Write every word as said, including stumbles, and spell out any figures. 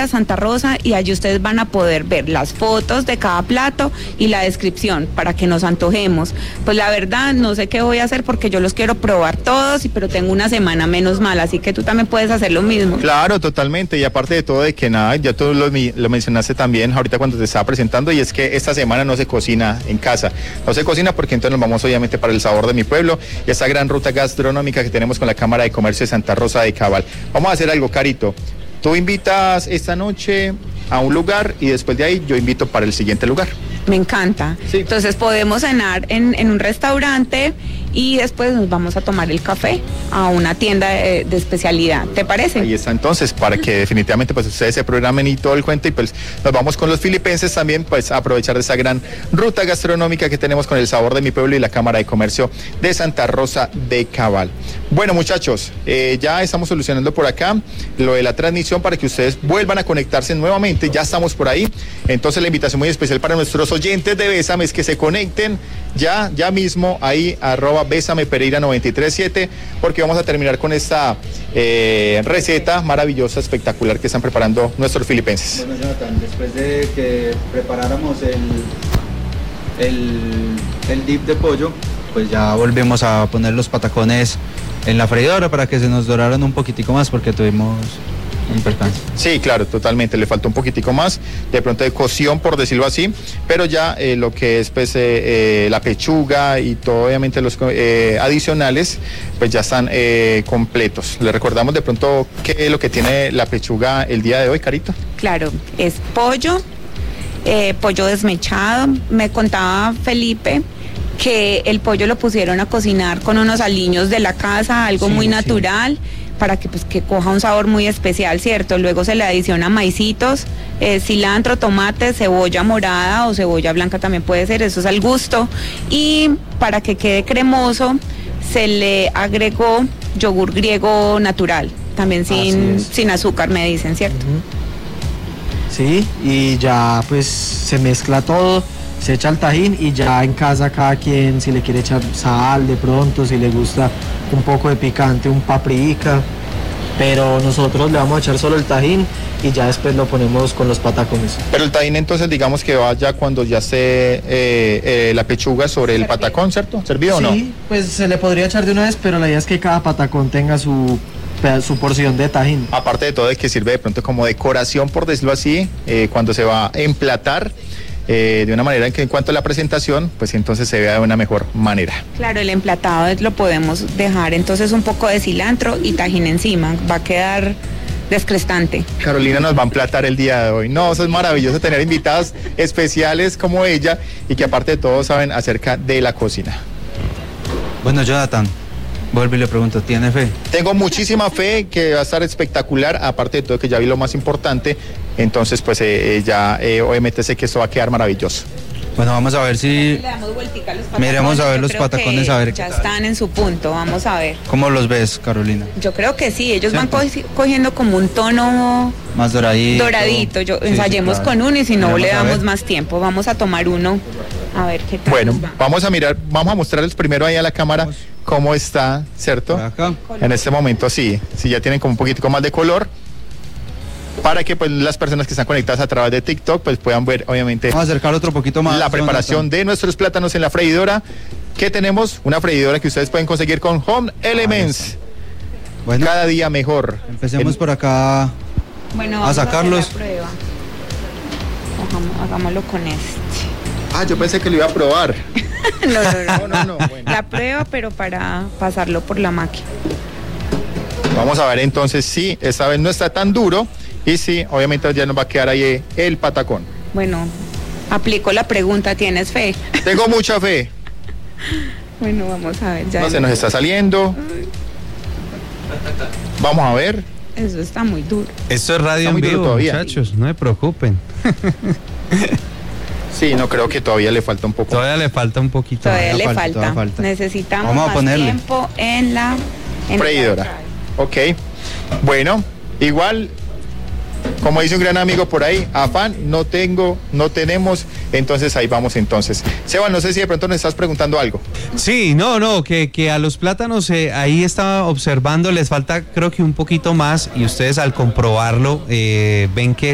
Cámara Santa Rosa y allí ustedes van a poder ver las fotos de cada plato y la descripción para que nos antojemos. Pues la verdad no sé qué voy a hacer porque yo los quiero probar todos, pero tengo una semana menos mal, así que tú también puedes hacer lo mismo. Claro, totalmente, y aparte de todo de que nada, ya tú lo, lo mencionaste también ahorita cuando te estaba presentando, y es que esta semana no se cocina en casa, no se cocina porque entonces nos vamos obviamente para el sabor de mi pueblo y esta gran ruta gastronómica que tenemos con la Cámara de Comercio de Santa Rosa de Cabal. Vamos a hacer algo, Carito, tú invitas esta noche a un lugar y después de ahí yo invito para el siguiente lugar. Me encanta. Sí. Entonces podemos cenar en, en un restaurante y después nos vamos a tomar el café a una tienda de, de especialidad. ¿Te parece? Ahí está entonces, para que definitivamente pues ustedes se programen y todo el cuento y pues nos vamos con los filipenses también pues a aprovechar de esa gran ruta gastronómica que tenemos con el sabor de mi pueblo y la Cámara de Comercio de Santa Rosa de Cabal. Bueno muchachos, eh, ya estamos solucionando por acá lo de la transmisión para que ustedes vuelvan a conectarse nuevamente, ya estamos por ahí, entonces la invitación muy especial para nuestros oyentes de Bésame es que se conecten ya, ya mismo ahí, arroba Bésame Pereira noventa y tres siete, porque vamos a terminar con esta eh, receta maravillosa, espectacular que están preparando nuestros filipenses. Bueno, Jonathan, después de que preparáramos el, el, el dip de pollo, pues ya volvemos a poner los patacones en la freidora para que se nos doraran un poquitico más porque tuvimos un percance. Sí, claro, totalmente, le faltó un poquitico más, de pronto de cocción, por decirlo así, pero ya eh, lo que es pues, eh, eh, la pechuga y todo, obviamente los eh, adicionales, pues ya están eh, completos. Le recordamos de pronto qué es lo que tiene la pechuga el día de hoy, Carito. Claro, es pollo, eh, pollo desmechado. Me contaba Felipe que el pollo lo pusieron a cocinar con unos aliños de la casa, algo Sí, muy sí. natural, para que pues que coja un sabor muy especial, ¿cierto? Luego se le adiciona maicitos, eh, cilantro, tomate, cebolla morada o cebolla blanca también puede ser, eso es al gusto. Y para que quede cremoso, se le agregó yogur griego natural, también sin, sin azúcar, me dicen, ¿cierto? Sí, y ya pues se mezcla todo, se echa el tajín y ya en casa cada quien si le quiere echar sal de pronto, si le gusta un poco de picante, un paprika, pero nosotros le vamos a echar solo el tajín y ya después lo ponemos con los patacones. Pero el tajín entonces digamos que va ya cuando ya esté eh, eh, la pechuga sobre el patacón, ¿cierto? ¿Servido o no? Sí, pues se le podría echar de una vez, pero la idea es que cada patacón tenga su, su porción de tajín. Aparte de todo, de que sirve de pronto como decoración, por decirlo así, eh, cuando se va a emplatar, eh, de una manera en que en cuanto a la presentación, pues entonces se vea de una mejor manera. Claro, el emplatado lo podemos dejar entonces un poco de cilantro y tajín encima, va a quedar descrestante. Carolina nos va a emplatar el día de hoy. No, eso es maravilloso tener invitadas especiales como ella y que aparte de todo saben acerca de la cocina. Bueno, Jonathan, vuelvo y le pregunto, ¿tiene fe? Tengo muchísima fe que va a estar espectacular, aparte de todo que ya vi lo más importante, entonces pues eh, ya eh, obviamente sé que esto va a quedar maravilloso. Bueno, vamos a ver si... Le damos vueltica a los patacones. Miremos a ver Yo los creo patacones, que a ver qué ya tal. están en su punto, vamos a ver. ¿Cómo los ves, Carolina? Yo creo que sí, ellos ¿Cierto? van cogi- cogiendo como un tono Más doradito. doradito. Yo, Sí, sí, ensayemos claro. con uno y si no Miramos le a damos ver. más tiempo. Vamos a tomar uno a ver qué tal Bueno, nos va. vamos a mirar, vamos a mostrarles primero ahí a la cámara cómo está, ¿cierto? Por acá. En este momento sí, sí ya tienen como un poquitico más de color, para que pues las personas que están conectadas a través de TikTok pues puedan ver obviamente Vamos a acercar otro poquito más. la preparación Jonathan. de nuestros plátanos en la freidora, que tenemos una freidora que ustedes pueden conseguir con Home Elements, Bueno, cada día mejor. empecemos El- por acá. Bueno, a vamos a sacarlos. hacer la prueba. Hagamos- hagámoslo con este. Ah, yo pensé que lo iba a probar. No, no, no. No, no, no, bueno. La prueba, pero para pasarlo por la máquina. Vamos a ver entonces si esta vez no está tan duro y si obviamente ya nos va a quedar ahí el patacón. Bueno, aplico la pregunta, ¿tienes fe? Tengo mucha fe. Bueno, vamos a ver. Ya No se nos está saliendo. Vamos a ver. Eso está muy duro. Esto es radio Está muy en duro vivo, todavía. muchachos, no se preocupen. Sí, no creo que todavía le falta un poco. Todavía le falta un poquito. Todavía todavía le falta, falta. todavía falta. Necesitamos Vamos a más ponerle. tiempo en la en Freidora. la- Ok. Bueno, igual, como dice un gran amigo por ahí, afán no tengo, no tenemos, entonces ahí vamos entonces. Seba, no sé si de pronto nos estás preguntando algo. Sí, no, no, que, que a los plátanos eh, ahí estaba observando, les falta creo que un poquito más y ustedes al comprobarlo eh, ven que